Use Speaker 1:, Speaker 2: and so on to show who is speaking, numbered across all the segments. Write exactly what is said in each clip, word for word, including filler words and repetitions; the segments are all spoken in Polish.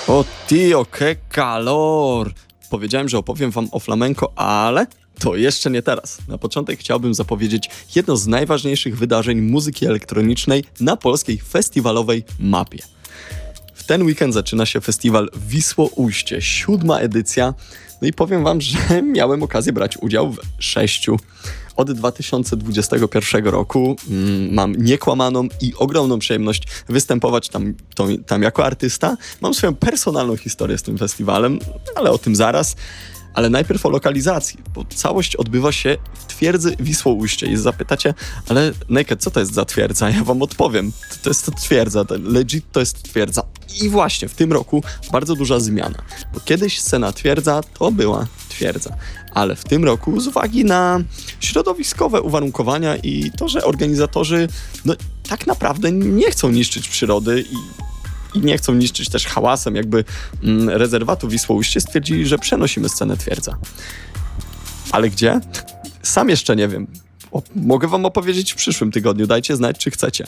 Speaker 1: O tío, qué calor! Powiedziałem, że opowiem wam o flamenco, ale to jeszcze nie teraz. Na początek chciałbym zapowiedzieć jedno z najważniejszych wydarzeń muzyki elektronicznej na polskiej festiwalowej mapie. W ten weekend zaczyna się festiwal Wisło-Ujście, siódma edycja. No i powiem wam, że miałem okazję brać udział w sześciu. Od dwa tysiące dwudziestego pierwszego roku mm, mam niekłamaną i ogromną przyjemność występować tam, to, tam jako artysta. Mam swoją personalną historię z tym festiwalem, ale o tym zaraz. Ale najpierw o lokalizacji, bo całość odbywa się w twierdzy Wisło-Ujście. I zapytacie, ale Naked, co to jest za twierdza? Ja wam odpowiem. To, to jest to twierdza, to legit to jest twierdza. I właśnie w tym roku bardzo duża zmiana, bo kiedyś scena twierdza to była twierdza, ale w tym roku z uwagi na środowiskowe uwarunkowania i to, że organizatorzy no, tak naprawdę nie chcą niszczyć przyrody i i nie chcą niszczyć też hałasem jakby mm, rezerwatu Wisło-Ujście, stwierdzili, że przenosimy scenę twierdza. Ale gdzie? Sam jeszcze nie wiem. O, mogę wam opowiedzieć w przyszłym tygodniu, dajcie znać, czy chcecie.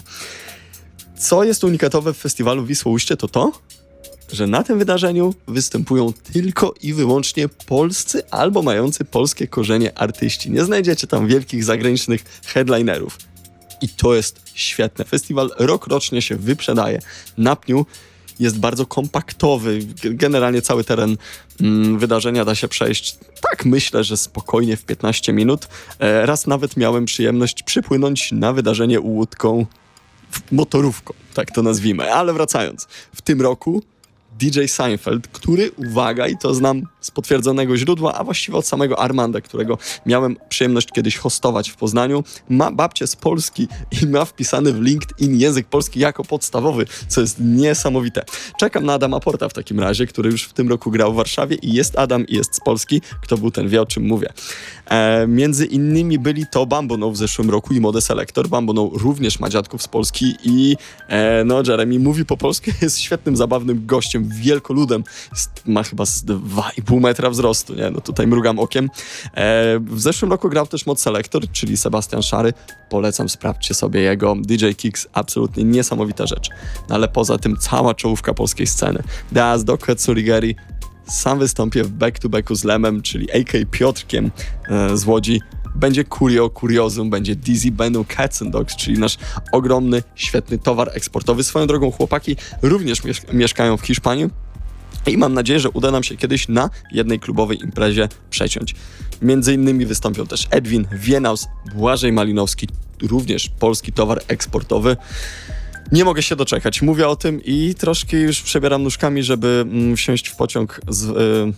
Speaker 1: Co jest unikatowe w festiwalu Wisło-Ujście, to to, że na tym wydarzeniu występują tylko i wyłącznie polscy albo mający polskie korzenie artyści. Nie znajdziecie tam wielkich zagranicznych headlinerów. I to jest świetne. Festiwal rokrocznie się wyprzedaje. Na pniu jest bardzo kompaktowy. Generalnie cały teren mm, wydarzenia da się przejść, tak myślę, że spokojnie w piętnaście minut. E, raz nawet miałem przyjemność przypłynąć na wydarzenie łódką, motorówką, tak to nazwijmy. Ale wracając, w tym roku D J Seinfeld, który, uwaga, i to znam z potwierdzonego źródła, a właściwie od samego Armanda, którego miałem przyjemność kiedyś hostować w Poznaniu, ma babcię z Polski i ma wpisany w LinkedIn język polski jako podstawowy, co jest niesamowite. Czekam na Adama Porta w takim razie, który już w tym roku grał w Warszawie i jest Adam i jest z Polski. Kto był, ten wie, o czym mówię. E, między innymi byli to Bambono w zeszłym roku i Mode Selector. Bambono również ma dziadków z Polski i e, no Jeremy mówi po polsku, jest świetnym, zabawnym gościem, wielkoludem, jest, ma chyba z dwa i pół metra wzrostu, nie? No tutaj mrugam okiem. E, w zeszłym roku grał też Mod Selector, czyli Sebastian Szary. Polecam, sprawdźcie sobie jego. D J Kicks, absolutnie niesamowita rzecz. No ale poza tym cała czołówka polskiej sceny. Deaz, Docket, Surigeri. Sam wystąpię w back-to-backu z Lemem, czyli a k a. Piotrkiem e, z Łodzi. Będzie Curio, Kuriozum, będzie Dizzy, będą Cats and Dogs, czyli nasz ogromny, świetny towar eksportowy. Swoją drogą chłopaki również miesz- mieszkają w Hiszpanii i mam nadzieję, że uda nam się kiedyś na jednej klubowej imprezie przeciąć. Między innymi wystąpią też Edwin, Wienaus, Błażej Malinowski, również polski towar eksportowy. Nie mogę się doczekać. Mówię o tym i troszkę już przebieram nóżkami, żeby mm, wsiąść w pociąg z... Yy,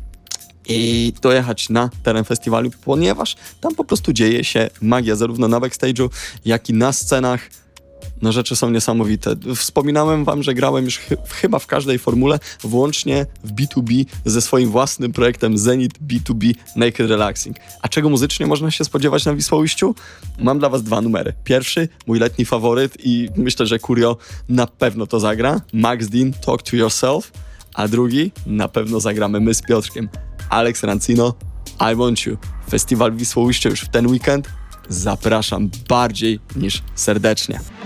Speaker 1: i dojechać na teren festiwalu, ponieważ tam po prostu dzieje się magia, zarówno na backstage'u, jak i na scenach. No rzeczy są niesamowite. Wspominałem wam, że grałem już ch- chyba w każdej formule, włącznie w B dwa B ze swoim własnym projektem Zenith B dwa B Naked Relaxing. A czego muzycznie można się spodziewać na Wisło-Ujściu? Mam dla was dwa numery. Pierwszy, mój letni faworyt i myślę, że Curio na pewno to zagra. Max Dean, Talk to Yourself. A drugi, na pewno zagramy my z Piotrkiem. Alex Rancino, I Want You. Festiwal Wisło-Ujście już w ten weekend. Zapraszam bardziej niż serdecznie.